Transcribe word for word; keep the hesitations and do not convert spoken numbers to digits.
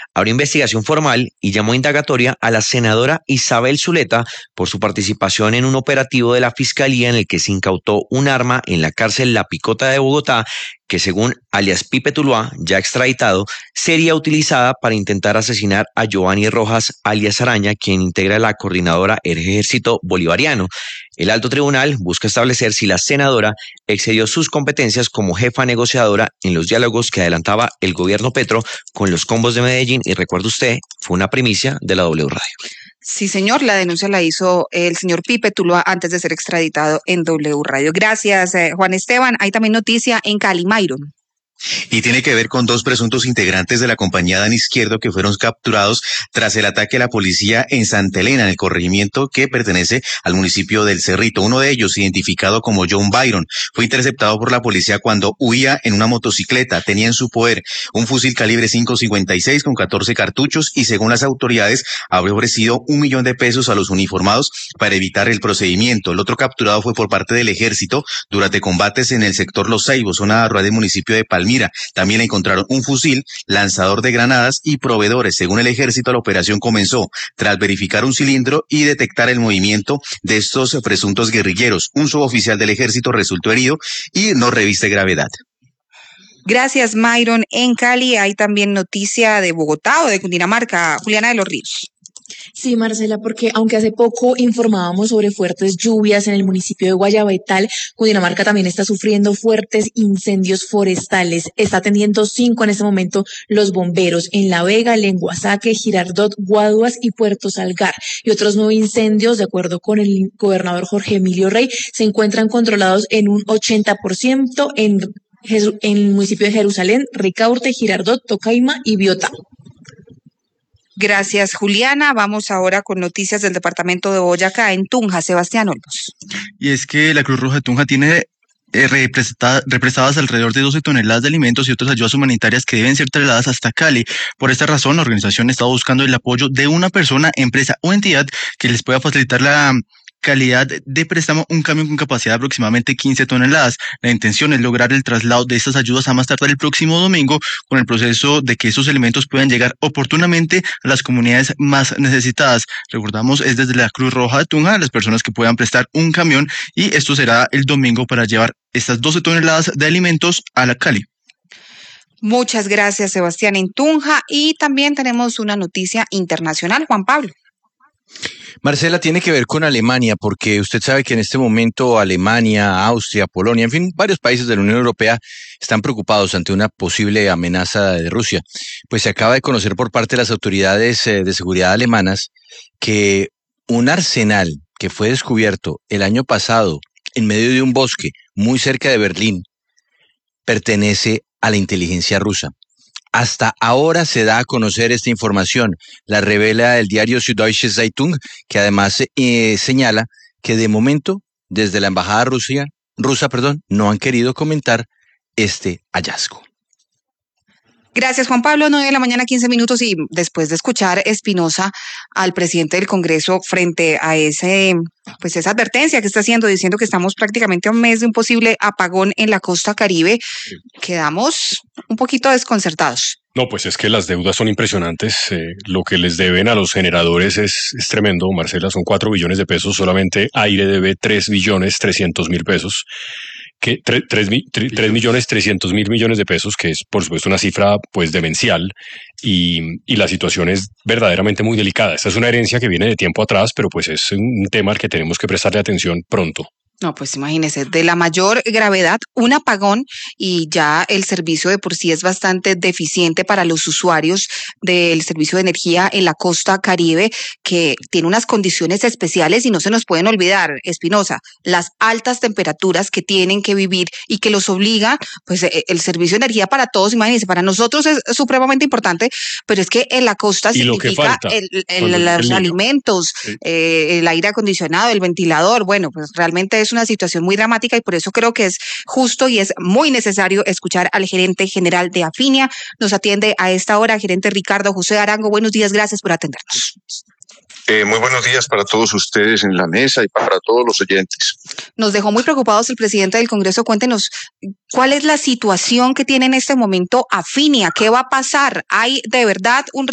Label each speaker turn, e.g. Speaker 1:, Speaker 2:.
Speaker 1: abrió investigación formal y llamó a indagatoria a la senadora Isabel Zuleta por su participación en un operativo de la Fiscalía en el que se incautó un arma en la cárcel La Picota de Bogotá que, según alias Pipe Tuluá, ya extraditado, sería utilizada para intentar asesinar a Giovanni Rojas alias Araña, quien integra la coordinadora Ejército Bolivariano. El alto tribunal busca establecer si la senadora excedió sus competencias como jefa negociadora en los diálogos que adelantaba el gobierno Petro con los combos de Medellín, y recuerde usted, fue una primicia de la W Radio.
Speaker 2: Sí, señor, la denuncia la hizo el señor Pipe Tuluá antes de ser extraditado en W Radio. Gracias, eh, Juan Esteban. Hay también noticia en Cali, Mayron.
Speaker 3: Y tiene que ver con dos presuntos integrantes de la compañía Dan Izquierdo que fueron capturados tras el ataque a la policía en Santa Elena, en el corregimiento que pertenece al municipio del Cerrito. Uno de ellos, identificado como John Byron, fue interceptado por la policía cuando huía en una motocicleta. Tenía en su poder un fusil calibre cinco cincuenta y seis con catorce cartuchos y, según las autoridades, habría ofrecido un millón de pesos a los uniformados para evitar el procedimiento. El otro capturado fue por parte del ejército durante combates en el sector Los Saibos, zona rural del municipio de Palmira. También encontraron un fusil, lanzador de granadas y proveedores. Según el ejército, la operación comenzó tras verificar un cilindro y detectar el movimiento de estos presuntos guerrilleros. Un suboficial del ejército resultó herido y no reviste gravedad.
Speaker 2: Gracias, Mayron. En Cali hay también noticia de Bogotá o de Cundinamarca. Juliana de los Ríos.
Speaker 4: Sí, Marcela, porque aunque hace poco informábamos sobre fuertes lluvias en el municipio de Guayabetal, Cundinamarca también está sufriendo fuertes incendios forestales. Está atendiendo cinco en este momento los bomberos en La Vega, Lenguasaque, Girardot, Guaduas y Puerto Salgar. Y otros nueve incendios, de acuerdo con el gobernador Jorge Emilio Rey, se encuentran controlados en un ochenta por ciento en, en el municipio de Jerusalén, Ricaurte, Girardot, Tocaima y Biotá.
Speaker 2: Gracias, Juliana. Vamos ahora con noticias del departamento de Boyacá, en Tunja. Sebastián Olmos.
Speaker 5: Y es que la Cruz Roja de Tunja tiene eh, represadas alrededor de doce toneladas de alimentos y otras ayudas humanitarias que deben ser trasladadas hasta Cali. Por esta razón, la organización está buscando el apoyo de una persona, empresa o entidad que les pueda facilitar la calidad de préstamo, un camión con capacidad de aproximadamente quince toneladas. La intención es lograr el traslado de estas ayudas a más tardar el próximo domingo, con el proceso de que esos elementos puedan llegar oportunamente a las comunidades más necesitadas. Recordamos, es desde la Cruz Roja de Tunja las personas que puedan prestar un camión, y esto será el domingo para llevar estas doce toneladas de alimentos a la Cali.
Speaker 2: Muchas gracias, Sebastián, en Tunja. Y también tenemos una noticia internacional, Juan Pablo.
Speaker 6: Marcela, tiene que ver con Alemania, porque usted sabe que en este momento Alemania, Austria, Polonia, en fin, varios países de la Unión Europea están preocupados ante una posible amenaza de Rusia. Pues se acaba de conocer por parte de las autoridades de seguridad alemanas que un arsenal que fue descubierto el año pasado en medio de un bosque muy cerca de Berlín pertenece a la inteligencia rusa. Hasta ahora se da a conocer esta información. La revela el diario Süddeutsche Zeitung, que además eh, señala que de momento, desde la embajada Rusia, rusa, perdón, no han querido comentar este hallazgo.
Speaker 2: Gracias, Juan Pablo. nueve de la mañana, quince minutos, y después de escuchar Espinosa al presidente del Congreso frente a ese, pues esa advertencia que está haciendo, diciendo que estamos prácticamente a un mes de un posible apagón en la costa Caribe, quedamos un poquito desconcertados.
Speaker 7: No, pues es que las deudas son impresionantes. Eh, lo que les deben a los generadores es, es tremendo, Marcela. Son cuatro billones de pesos. Solamente Aire debe tres billones trescientos mil pesos. Que tres millones trescientos mil millones de pesos, que es por supuesto una cifra pues demencial, y, y la situación es verdaderamente muy delicada. Esta es una herencia que viene de tiempo atrás, pero pues es un tema al que tenemos que prestarle atención pronto.
Speaker 2: No, pues imagínese, de la mayor gravedad, un apagón, y ya el servicio de por sí es bastante deficiente para los usuarios del servicio de energía en la costa Caribe, que tiene unas condiciones especiales y no se nos pueden olvidar, Espinosa, las altas temperaturas que tienen que vivir y que los obliga, pues el servicio de energía para todos, imagínense, para nosotros es supremamente importante, pero es que en la costa
Speaker 7: y
Speaker 2: significa el, el, el, los el alimentos, sí. eh, el aire acondicionado, el ventilador, bueno, pues realmente es una situación muy dramática, y por eso creo que es justo y es muy necesario escuchar al gerente general de Afinia. Nos atiende a esta hora gerente Ricardo José Arango. Buenos días, gracias por atendernos.
Speaker 8: Eh, muy buenos días para todos ustedes en la mesa y para todos los oyentes.
Speaker 2: Nos dejó muy preocupados el presidente del Congreso. Cuéntenos, ¿cuál es la situación que tiene en este momento Afinia? ¿Qué va a pasar? ¿Hay de verdad un